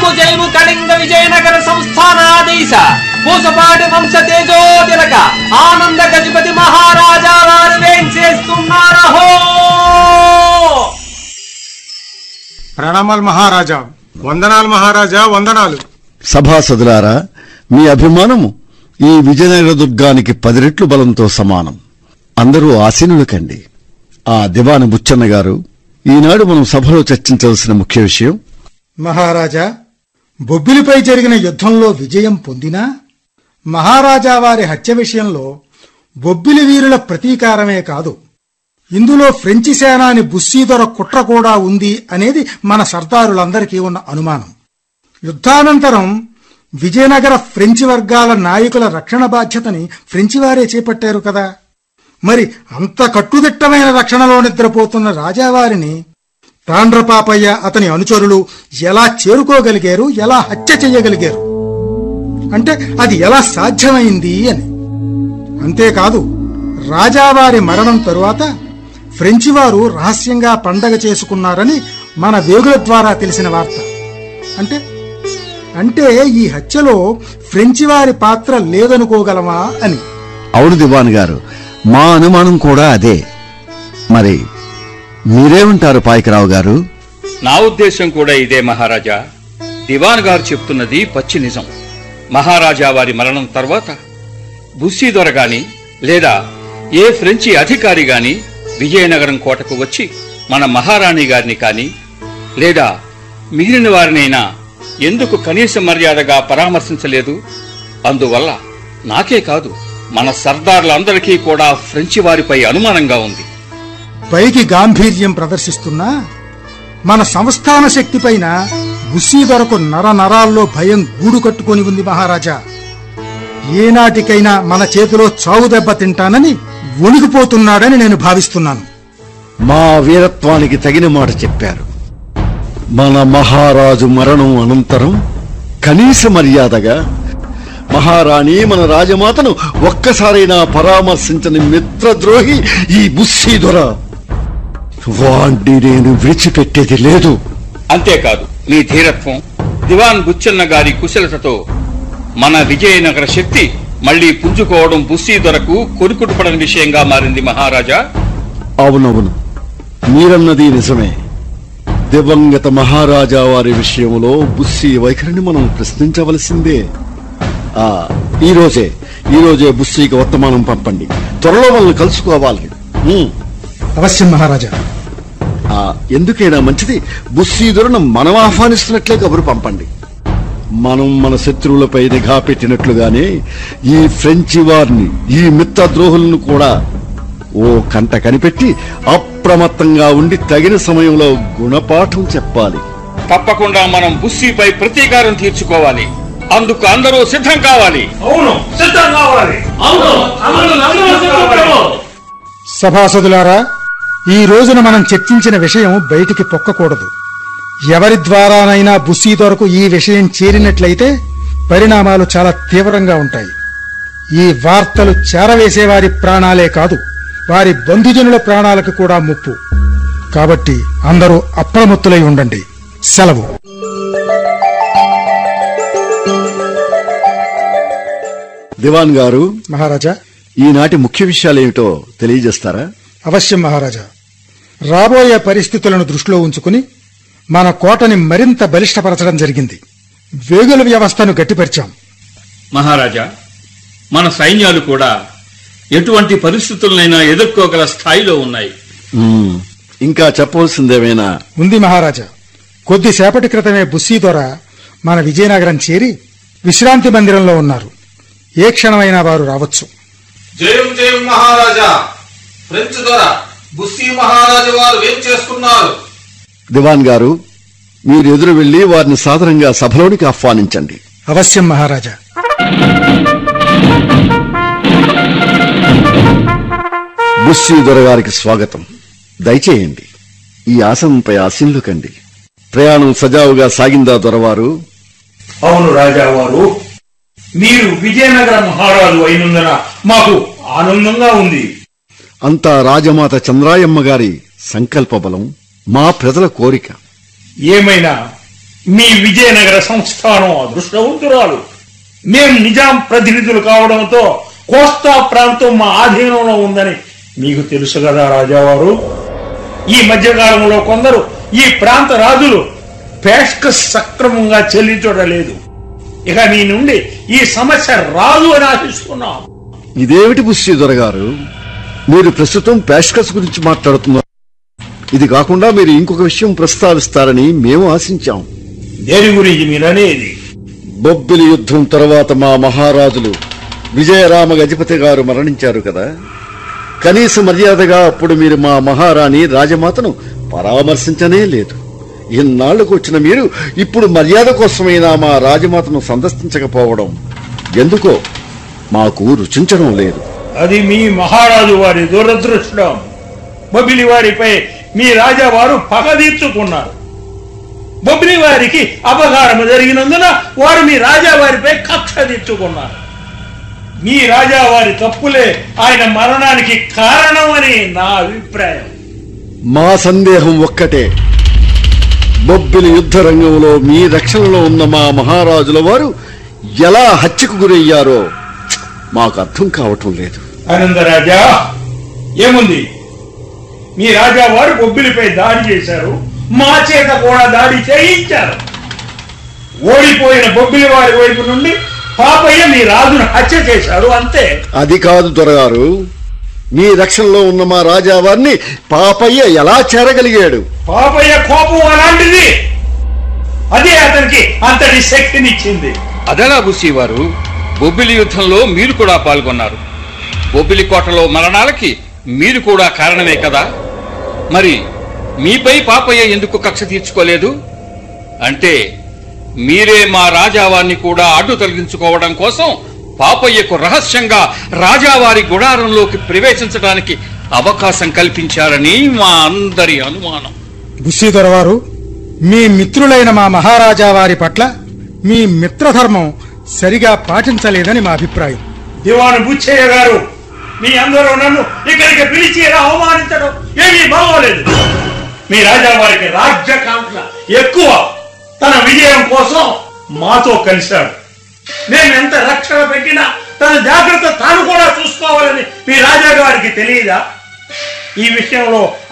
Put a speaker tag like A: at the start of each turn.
A: జయము జయము కళింగ విజయనగర సంస్థానాధీశ పూసపాటి వంశ తేజోతిలక ఆనంద గజపతి మహారాజా వారు వేంచేస్తున్నారహో.
B: ప్రణామాలు మహారాజా. వందనాలు మహారాజా, వందనాలు.
C: సభాసదులారా, మీ అభిమానము ఈ విజయనగర దుర్గానికి 10 రెట్లు బలంతో సమానం. అందరూ ఆసీనులు కండి. ఆ దివాని బుచ్చన్న గారు, ఈనాడు మనం సభలో చర్చించవలసిన ముఖ్య విషయం.
D: మహారాజా, బొబ్బిలిపై జరిగిన యుద్ధంలో విజయం పొందినా మహారాజా వారి హత్య విషయంలో బొబ్బిలి వీరుల ప్రతీకారమే కాదు, ఇందులో ఫ్రెంచి సేనాని బుస్సీదొర కుట్ర కూడా ఉంది అనేది మన సర్దారులందరికీ ఉన్న అనుమానం. యుద్ధానంతరం విజయనగర ఫ్రెంచి వర్గాల నాయకుల రక్షణ బాధ్యతని ఫ్రెంచి వారే చేపట్టారు కదా. మరి అంత కట్టుదిట్టమైన రక్షణలో నిద్రపోతున్న రాజావారిని తాండ్రపాపయ్య అతని అనుచరులు ఎలా చేరుకోగలిగారు, ఎలా హత్య చెయ్యగలిగారు అంటే అది ఎలా సాధ్యమైంది అని. అంతేకాదు, రాజావారి మరణం తరువాత ఫ్రెంచి వారు రహస్యంగా పండగ చేసుకున్నారని మన వేగుల ద్వారా తెలిసిన వార్త. అంటే ఈ హత్యలో ఫ్రెంచి వారి పాత్ర లేదనుకోగలమా అని.
C: అవును దివాన్ గారు, మా అనుమానం కూడా అదే. మరి మీరేమంటారు పాయకరావు గారు?
E: నా ఉద్దేశం కూడా ఇదే మహారాజా. దివాన్ గారు చెప్తున్నది పచ్చి నిజం. మహారాజా వారి మరణం తర్వాత బుస్సీదొర గాని లేదా ఏ ఫ్రెంచి అధికారి గాని విజయనగరం కోటకు వచ్చి మన మహారాణి గారిని కాని లేదా మిగిలిన వారినైనా ఎందుకు కనీస మర్యాదగా పరామర్శించలేదు? అందువల్ల నాకే కాదు, మన సర్దార్లందరికీ కూడా ఫ్రెంచి వారిపై అనుమానంగా ఉంది.
D: పైకి గాంభీర్యం ప్రదర్శిస్తున్నా మన సంస్థాన శక్తిపైన బుస్సీదొరకు నరాల్లో భయం గూడు కట్టుకొని ఉంది మహారాజా. ఏనాటికైనా మన చేతిలో చావు దెబ్బ తింటానని వణికిపోతున్నాడని నేను భావిస్తున్నాను.
C: మా వీరత్వానికి తగిన మాట చెప్పారు. మన మహారాజు మరణం అనంతరం కనీస మర్యాదగా మహారాణి మన రాజమాతను ఒక్కసారైనా పరామర్శించని మిత్రద్రోహి ఈ బుస్సీదొర. వాణ్ణి నేను విడిచిపెట్టేది లేదు.
E: అంతేకాదు, మీ ధీరత్వం, దివాన్ బుచ్చన్న గారి కుశలతతో మన విజయనగర శక్తి మళ్లీ పుంజుకోవడం బుస్సీదొరకు కొనుకుటుపడని విషయంగా మారింది మహారాజా.
C: అవునవును, మీరన్నది నిజమే. దివంగత మహారాజా వారి విషయంలో బుస్సీ వైఖరిని మనం ప్రశ్నించవలసిందే. ఈ రోజే బుస్సీకి వర్తమానం పంపండి. త్వరలో వాళ్ళని కలుసుకోవాలి.
D: అవశ్యం మహారాజా.
C: ఎందుకైనా మంచిది, బుస్సీదొరను మనం ఆహ్వానిస్తున్నట్లే కబురు పంపండి. మనం మన శత్రువులపై నిఘా పెట్టినట్లుగానే ఈ ఫ్రెంచి వారిని, ఈ మిత్రద్రోహులను కూడా ఓ కంట కనిపెట్టి అప్రమత్తంగా ఉండి తగిన సమయంలో గుణపాఠం చెప్పాలి.
E: తప్పకుండా మనం బుస్సీపై ప్రతీకారం తీర్చుకోవాలి. అందుకు అందరూ సిద్ధం కావాలి.
D: సభాసదులారా, ఈ రోజున మనం చర్చించిన విషయం బయటికి పొక్కకూడదు. ఎవరి ద్వారానైనా బుస్సీదొరకు ఈ విషయం చేరినట్లయితే పరిణామాలు చాలా తీవ్రంగా ఉంటాయి. ఈ వార్తలు చేరవేసేవారి ప్రాణాలే కాదు, వారి బంధుజనుల ప్రాణాలకు కూడా ముప్పు. కాబట్టి అందరూ అప్రమత్తులై ఉండండి. సెలవు.
C: దివాన్ గారు,
D: మహారాజా,
C: ఈనాటి ముఖ్య విషయాలేమిటో తెలియజేస్తారా?
D: అవశ్యం మహారాజా. రాబోయే పరిస్థితులను దృష్టిలో ఉంచుకుని మన కోటని మరింత బలిష్టపరచడం జరిగింది. వేగుల వ్యవస్థను గట్టిపరిచాం.
E: మహారాజా, మన సైన్యాలు కూడా ఎటువంటి పరిస్థితులనైనా ఎదుర్కోగల స్థాయిలో ఉన్నాయి.
C: ఇంకా చెప్పవలసిందేమైనా
D: ఉంది మహారాజా. కొద్దిసేపటి క్రితమే బుస్సీదొర మన విజయనగరం చేరి విశ్రాంతి మందిరంలో ఉన్నారు. ఏ క్షణమైనా వారు రావచ్చు.
F: జయం జయం మహారాజా. ఫ్రెంచ్ దొర బుస్సీ మహారాజు వారు ఏం చేస్తున్నారు?
C: దివాన్ గారు, మీరు ఎదురు వెళ్లి వారిని సాదరంగా సభలోనికి ఆహ్వానించండి.
D: అవశ్యం మహారాజా.
C: బుస్సీదొర గారికి స్వాగతం. దయచేయండి. ఈ ఆసనంపై ఆసీనులు కండి. ప్రయాణం సజావుగా సాగిందా దొరవారు?
G: అవును రాజావారు, మీరు విజయనగర మహారాజు అయినందున మాకు ఆనందంగా ఉంది.
C: అంతా రాజమాత చంద్రాయమ్మ గారి సంకల్ప బలం, మా ప్రజల కోరిక.
G: ఏమైనా మీ విజయనగర సంస్థానం అదృష్టవంతురాలు. మేం నిజాం ప్రతినిధులు కావడంతో కోస్తా ప్రాంతం మా ఆధీనంలో ఉందని మీకు తెలుసు కదా రాజావారు. ఈ మధ్యకాలంలో కొందరు ఈ ప్రాంత రాజులు పేష్కస్ సక్రమంగా చెల్లించడలేదు. ఇక మీ నుండి ఈ సమస్య రాదు అని ఆశిస్తున్నాం.
C: ఇదేమిటి బుస్సీ దొరగారు, మీరు ప్రస్తుతం పేష్కస్ గురించి మాట్లాడుతున్నారు. ఇది కాకుండా మీరు ఇంకొక విషయం ప్రస్తావిస్తారని మేము ఆశించాం.
G: దేని గురించి మీరనేది?
C: బొబ్బిలి యుద్ధం తర్వాత మా మహారాజులు విజయరామ గజపతి గారు మరణించారు కదా. కనీస మర్యాదగా అప్పుడు మీరు మా మహారాణి రాజమాతను పరామర్శించనే లేదు. ఇన్నాళ్లకు వచ్చిన మీరు ఇప్పుడు మర్యాద కోసమైనా మా రాజమాతను సందర్శించకపోవడం ఎందుకో మాకు రుచించడం లేదు.
G: అది మీ మహారాజు వారి దురదృష్టం. బొబ్బిలి వారిపై మీ రాజావారు పగ తీర్చుకున్నారు. బొబ్బిలి వారికి అపకారం జరిగినందున వారు మీ రాజావారిపై కక్ష తీర్చుకున్నారు. మీ రాజావారి తప్పులే ఆయన మరణానికి కారణమని నా అభిప్రాయం.
C: మా సందేహం ఒక్కటే, బొబ్బిలి యుద్ధ రంగంలో మీ రక్షణలో ఉన్న మా మహారాజుల వారు ఎలా హత్యకు గురయ్యారో మాకు అర్థం కావటం లేదు.
G: ఆనందరాజా, ఏముంది? మీ రాజావారు బొబ్బిలిపై దాడి చేశారు, మా చేత కూడా దాడి చేయించారు. ఓడిపోయిన బొబ్బిలి వారి వైపు నుండి పాపయ్య మీ రాజును హత్య చేశాడు, అంతే.
C: అది కాదు దొరగారు, మీ రక్షణలో ఉన్న మా రాజావారిని పాపయ్య ఎలా చేరగలిగాడు?
G: పాపయ్య కోపం అలాంటిది, అదే అతనికి అంతటి శక్తినిచ్చింది.
E: అదలా బుస్సీ వారు, బొబ్బిలి యుద్ధంలో మీరు కూడా పాల్గొన్నారు. బొబ్బిలి కోటలో మరణాలకి మీరు కూడా కారణమే కదా. మరి మీపై పాపయ్య ఎందుకు కక్ష తీర్చుకోలేదు? అంటే మీరే మా రాజావారిని కూడా అడ్డు తొలగించుకోవడం కోసం పాపయ్యకు రహస్యంగా రాజావారి గుడారంలోకి ప్రవేశించడానికి అవకాశం కల్పించారని మా అందరి అనుమానం.
D: బుస్సీధర వారు, మీ మిత్రులైన మా మహారాజా వారి పట్ల మీ మిత్రధర్మం సరిగా పాటించలేదని మా అభిప్రాయం.
G: దివాను బుచ్చయ్య గారు, మీ అందరూ నన్ను ఇక్కడికి పిలిచి ఇలా అవమానించడం ఏమీ బాగోలేదు. మీ రాజావారికి రాజ్యకాంక్ష ఎక్కువ. తన విజయం కోసం మాతో కలిశాడు. మేము ఎంత రక్షణ పెట్టినా తన జాగ్రత్త తాను కూడా చూసుకోవాలని మీ రాజాగారికి తెలియదా? ఈ విషయంలో